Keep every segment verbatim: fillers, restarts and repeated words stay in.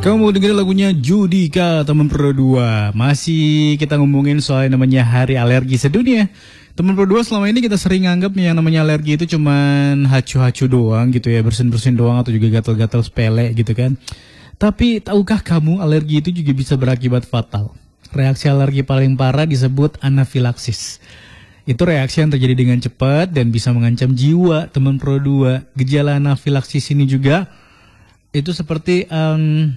Kamu dengerin lagunya Judika teman Pro dua. Masih kita ngomongin soal yang namanya hari alergi sedunia. Teman Pro dua, selama ini kita sering anggap nih yang namanya alergi itu cuman hacu-hacu doang gitu ya, bersin-bersin doang atau juga gatal-gatal sepele gitu kan. Tapi tahukah kamu alergi itu juga bisa berakibat fatal? Reaksi alergi paling parah disebut anafilaksis. Itu reaksi yang terjadi dengan cepat dan bisa mengancam jiwa teman Pro dua. Gejala anafilaksis ini juga itu seperti um,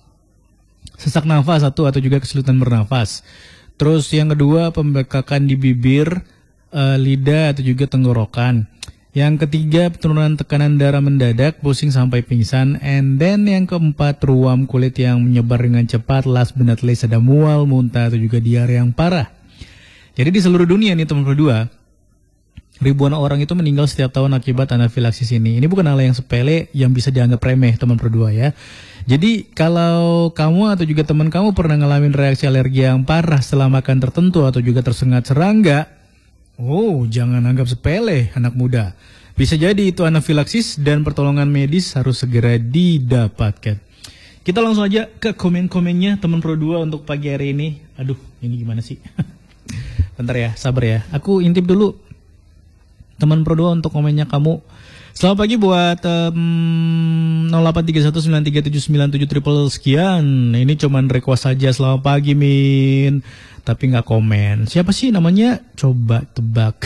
sesak nafas satu atau juga kesulitan bernafas. Terus yang kedua pembekakan di bibir, uh, lidah atau juga tenggorokan. Yang ketiga penurunan tekanan darah mendadak, pusing sampai pingsan. And then yang keempat ruam kulit yang menyebar dengan cepat, last but not least ada mual, muntah atau juga diare yang parah. Jadi di seluruh dunia nih teman Pro dua, ribuan orang itu meninggal setiap tahun akibat anafilaksis ini. Ini bukan hal yang sepele yang bisa dianggap remeh teman Pro dua ya. Jadi kalau kamu atau juga teman kamu pernah ngalamin reaksi alergi yang parah setelah makan tertentu atau juga tersengat serangga, oh jangan anggap sepele anak muda. Bisa jadi itu anafilaksis dan pertolongan medis harus segera didapatkan. Kita langsung aja ke komen-komennya teman Pro dua untuk pagi hari ini. Aduh ini gimana sih? Bentar ya, sabar ya. Aku intip dulu teman Pro dua untuk komennya kamu. Selamat pagi buat um, nol delapan tiga satu sembilan tiga tujuh sembilan tujuh triple sekian. Ini cuman request saja. Selamat pagi Min. Tapi nggak komen. Siapa sih namanya? Coba tebak.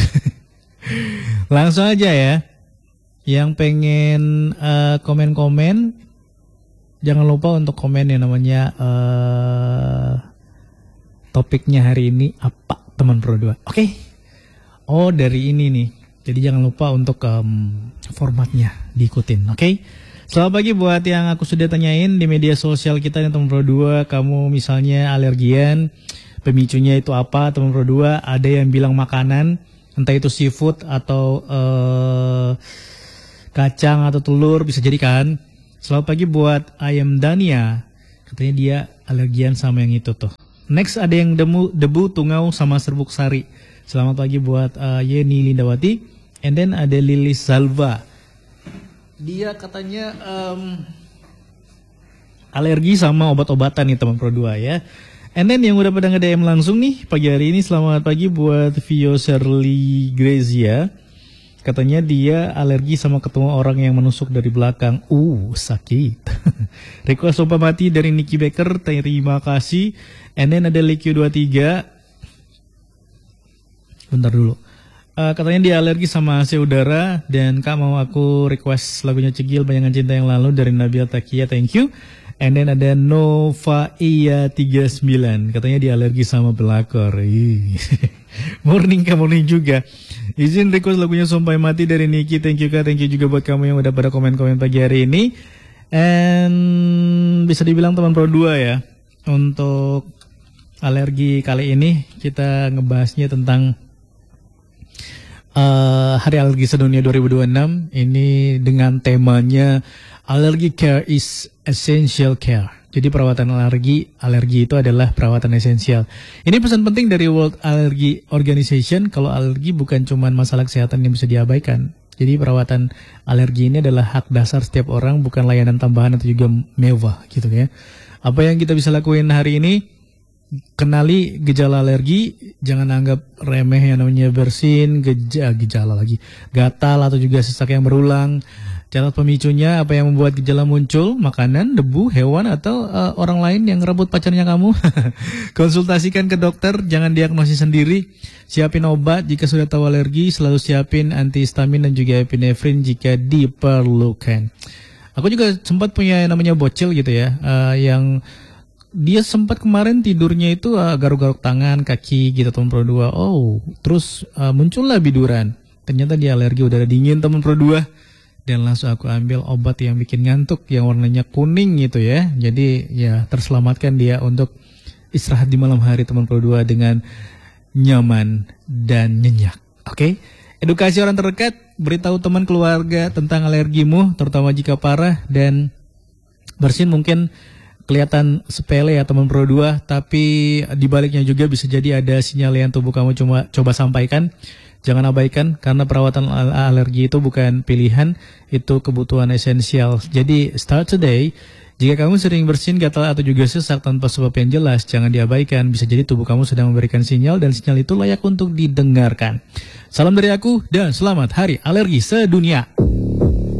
Langsung aja ya. Yang pengen uh, komen-komen, jangan lupa untuk komen yang namanya uh, topiknya hari ini apa teman Pro dua. Oke. Okay? Oh dari ini nih. Jadi jangan lupa untuk um, formatnya diikutin, oke? Okay? Selamat pagi buat yang aku sudah tanyain di media sosial kita nih teman Pro dua. Kamu misalnya alergian, pemicunya itu apa teman Pro dua? Ada yang bilang makanan, entah itu seafood atau uh, kacang atau telur, bisa jadi kan? Selamat pagi buat Ayam Dania, katanya dia alergian sama yang itu tuh. Next ada yang debu, debu tungau sama serbuk sari. Selamat pagi buat uh, Yeni Lindawati. And then ada Lili Salva. Dia katanya um, alergi sama obat-obatan nih teman Pro dua ya. And then yang udah pada nge-D M langsung nih pagi hari ini, selamat pagi buat Vio Shirley Grezia. Katanya dia alergi sama ketemu orang yang menusuk dari belakang. Uh, sakit. Request Sopa Mati dari Nicky Baker, terima kasih. And then ada Lekio dua puluh tiga. Bentar dulu. Uh, katanya dia alergi sama A C udara. Dan Kak mau aku request lagunya Cegil Bayangan Cinta Yang Lalu dari Nabil Takia, thank you. And then ada Nova Iya tiga puluh sembilan. Katanya dia alergi sama pelakor. Morning Kak, morning juga. Izin request lagunya Sampai Mati dari Niki, thank you Kak. Thank you juga buat kamu yang udah pada komen-komen pagi hari ini. And bisa dibilang teman Pro dua ya, untuk alergi kali ini kita ngebahasnya tentang Uh, Hari Alergi Sedunia dua ribu dua puluh enam ini dengan temanya Allergy Care is Essential Care. Jadi perawatan alergi, alergi itu adalah perawatan esensial. Ini pesan penting dari World Allergy Organization, kalau alergi bukan cuma masalah kesehatan yang bisa diabaikan. Jadi perawatan alergi ini adalah hak dasar setiap orang, bukan layanan tambahan atau juga mewah gitu ya. Apa yang kita bisa lakuin hari ini? Kenali gejala alergi, jangan anggap remeh yang namanya bersin, gejala, gejala lagi, gatal atau juga sesak yang berulang. Catat pemicunya, apa yang membuat gejala muncul, makanan, debu, hewan, atau uh, orang lain yang rebut pacarnya kamu. Konsultasikan ke dokter, jangan diagnosis sendiri. Siapin obat jika sudah tahu alergi, selalu siapin antihistamin dan juga epinefrin jika diperlukan. Aku juga sempat punya yang namanya bocil gitu ya, uh, yang dia sempat kemarin tidurnya itu uh, garuk-garuk tangan, kaki gitu teman Pro dua. Oh, terus uh, muncullah biduran. Ternyata dia alergi udara dingin teman Pro dua. Dan langsung aku ambil obat yang bikin ngantuk yang warnanya kuning gitu ya. Jadi ya terselamatkan dia untuk istirahat di malam hari teman Pro dua dengan nyaman dan nyenyak. Oke? Okay? Edukasi orang terdekat, beritahu teman keluarga tentang alergimu, terutama jika parah dan bersin mungkin kelihatan sepele ya teman Pro dua, tapi dibaliknya juga bisa jadi ada sinyal yang tubuh kamu cuma coba sampaikan. Jangan abaikan, karena perawatan alergi itu bukan pilihan, itu kebutuhan esensial. Jadi start today, Jika kamu sering bersin, gatal atau juga sesak tanpa sebab yang jelas, jangan diabaikan. Bisa jadi tubuh kamu sedang memberikan sinyal dan sinyal itu layak untuk didengarkan. Salam dari aku dan selamat Hari Alergi Sedunia.